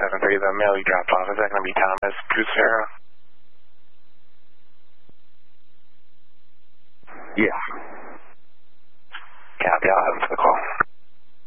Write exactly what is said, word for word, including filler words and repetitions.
seven three, the mail you dropped off, is that going to be Thomas Crucero? Yeah. Copy, I'll have him